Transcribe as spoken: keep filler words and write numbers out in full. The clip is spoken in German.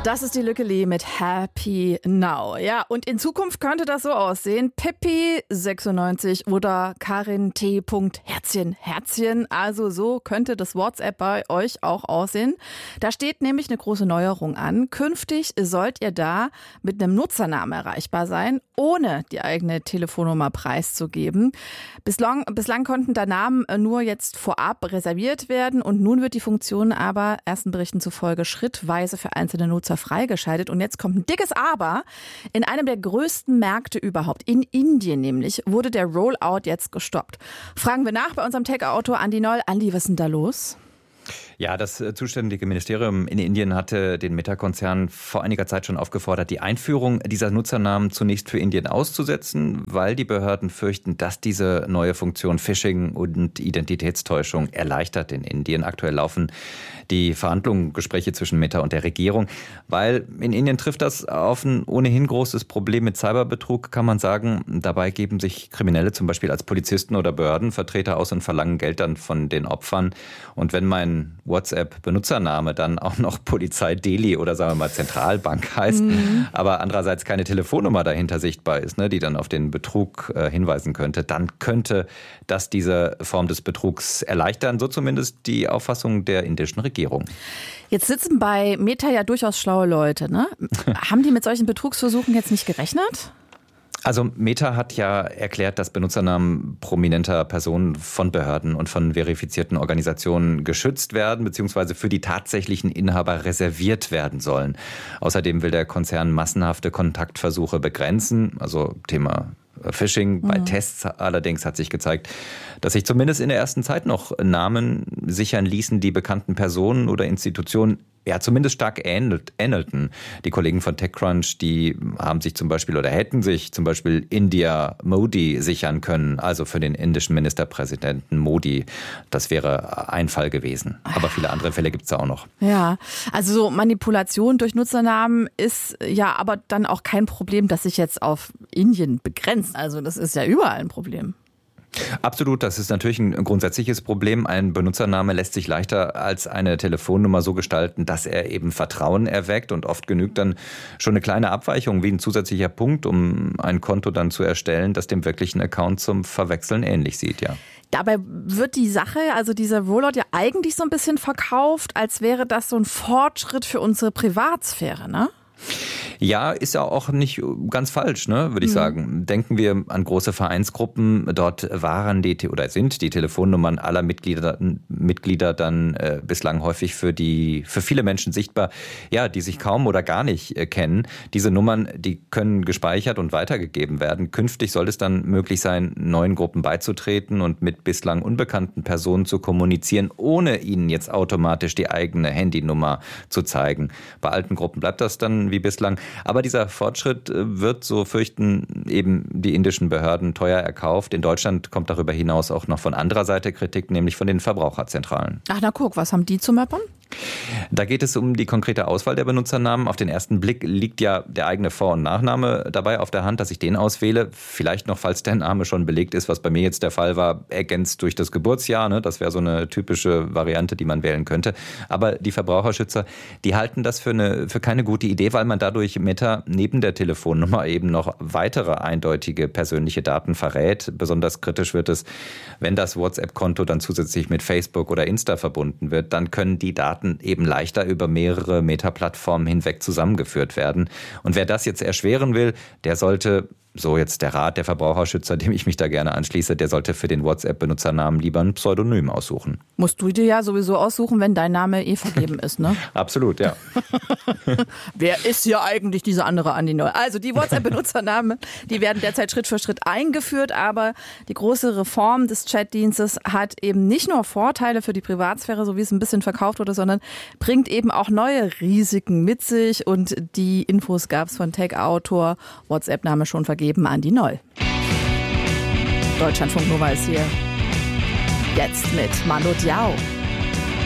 Das ist die Lücke Lee mit Happy Now. Ja, und in Zukunft könnte das so aussehen. Pippi sechsundneunzig oder Karin T. Herzchen, Herzchen. Also so könnte das WhatsApp bei euch auch aussehen. Da steht nämlich eine große Neuerung an. Künftig sollt ihr da mit einem Nutzernamen erreichbar sein, ohne die eigene Telefonnummer preiszugeben. Bislang, bislang konnten da Namen nur jetzt vorab reserviert werden und nun wird die Funktion aber ersten Berichten zufolge schrittweise für einzelne Nutzer freigeschaltet. Und jetzt kommt ein dickes Aber. In einem der größten Märkte überhaupt, in Indien nämlich, wurde der Rollout jetzt gestoppt. Fragen wir nach bei unserem Tech-Autor Andi Noll. Andi, was ist denn da los? Ja, das zuständige Ministerium in Indien hatte den Meta-Konzern vor einiger Zeit schon aufgefordert, die Einführung dieser Nutzernamen zunächst für Indien auszusetzen, weil die Behörden fürchten, dass diese neue Funktion Phishing und Identitätstäuschung erleichtert in Indien. Aktuell laufen die Verhandlungen, Gespräche zwischen Meta und der Regierung, weil in Indien trifft das auf ein ohnehin großes Problem mit Cyberbetrug, kann man sagen. Dabei geben sich Kriminelle zum Beispiel als Polizisten oder Behördenvertreter aus und verlangen Geld dann von den Opfern. Und wenn mein WhatsApp-Benutzername dann auch noch Polizei Delhi oder sagen wir mal Zentralbank heißt, mhm. aber andererseits keine Telefonnummer dahinter sichtbar ist, ne, die dann auf den Betrug äh, hinweisen könnte, dann könnte das diese Form des Betrugs erleichtern. So zumindest die Auffassung der indischen Regierung. Jetzt sitzen bei Meta ja durchaus schlaue Leute, ne? Haben die mit solchen Betrugsversuchen jetzt nicht gerechnet? Also Meta hat ja erklärt, dass Benutzernamen prominenter Personen von Behörden und von verifizierten Organisationen geschützt werden bzw. für die tatsächlichen Inhaber reserviert werden sollen. Außerdem will der Konzern massenhafte Kontaktversuche begrenzen, also Thema Phishing. Bei mhm. Tests allerdings hat sich gezeigt, dass sich zumindest in der ersten Zeit noch Namen sichern ließen, die bekannten Personen oder Institutionen ja zumindest stark ähnelt, ähnelten. Die Kollegen von TechCrunch, die haben sich zum Beispiel oder hätten sich zum Beispiel India Modi sichern können, also für den indischen Ministerpräsidenten Modi. Das wäre ein Fall gewesen. Aber viele andere Fälle gibt es auch noch. Ja, also so Manipulation durch Nutzernamen ist ja aber dann auch kein Problem, das sich jetzt auf Indien begrenzt. Also das ist ja überall ein Problem. Absolut, das ist natürlich ein grundsätzliches Problem. Ein Benutzername lässt sich leichter als eine Telefonnummer so gestalten, dass er eben Vertrauen erweckt und oft genügt dann schon eine kleine Abweichung wie ein zusätzlicher Punkt, um ein Konto dann zu erstellen, das dem wirklichen Account zum Verwechseln ähnlich sieht, ja. Dabei wird die Sache, also dieser Rollout ja eigentlich so ein bisschen verkauft, als wäre das so ein Fortschritt für unsere Privatsphäre, ne? Ja, ist ja auch nicht ganz falsch, ne, würde ich mhm. sagen. Denken wir an große Vereinsgruppen. Dort waren die oder sind die Telefonnummern aller Mitglieder, Mitglieder dann äh, bislang häufig für die für viele Menschen sichtbar, ja, die sich kaum oder gar nicht äh, kennen. Diese Nummern, die können gespeichert und weitergegeben werden. Künftig soll es dann möglich sein, neuen Gruppen beizutreten und mit bislang unbekannten Personen zu kommunizieren, ohne ihnen jetzt automatisch die eigene Handynummer zu zeigen. Bei alten Gruppen bleibt das dann wie bislang. Aber dieser Fortschritt wird, so fürchten eben die indischen Behörden, teuer erkauft. In Deutschland kommt darüber hinaus auch noch von anderer Seite Kritik, nämlich von den Verbraucherzentralen. Ach, na guck, was haben die zu möppern? Da geht es um die konkrete Auswahl der Benutzernamen. Auf den ersten Blick liegt ja der eigene Vor- und Nachname dabei auf der Hand, dass ich den auswähle. Vielleicht noch, falls der Name schon belegt ist, was bei mir jetzt der Fall war, ergänzt durch das Geburtsjahr. Ne? Das wäre so eine typische Variante, die man wählen könnte. Aber die Verbraucherschützer, die halten das für, eine, für keine gute Idee, weil man dadurch Meta neben der Telefonnummer eben noch weitere eindeutige persönliche Daten verrät. Besonders kritisch wird es, wenn das WhatsApp-Konto dann zusätzlich mit Facebook oder Insta verbunden wird. Dann können die Daten eben leichter über mehrere Meta-Plattformen hinweg zusammengeführt werden. Und wer das jetzt erschweren will, der sollte, so jetzt der Rat der Verbraucherschützer, dem ich mich da gerne anschließe, der sollte für den WhatsApp-Benutzernamen lieber ein Pseudonym aussuchen. Musst du dir ja sowieso aussuchen, wenn dein Name eh vergeben ist, ne? Absolut, ja. Wer ist hier eigentlich dieser andere Andi Noll? Also die WhatsApp-Benutzernamen, die werden derzeit Schritt für Schritt eingeführt, aber die große Reform des Chatdienstes hat eben nicht nur Vorteile für die Privatsphäre, so wie es ein bisschen verkauft wurde, sondern bringt eben auch neue Risiken mit sich und die Infos gab es von Tech-Autor, WhatsApp-Name schon vergeben, Andi Noll. Deutschlandfunk Nova ist hier. Jetzt mit Manu Diao.